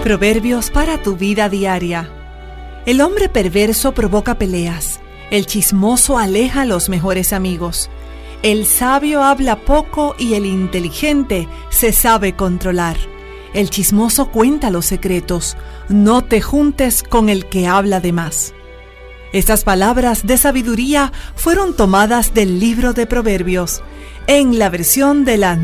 Proverbios para tu vida diaria. El hombre perverso provoca peleas. El chismoso aleja a los mejores amigos. El sabio habla poco y el inteligente se sabe controlar. El chismoso cuenta los secretos. No te juntes con el que habla de más. Estas palabras de sabiduría fueron tomadas del libro de Proverbios, en la versión de la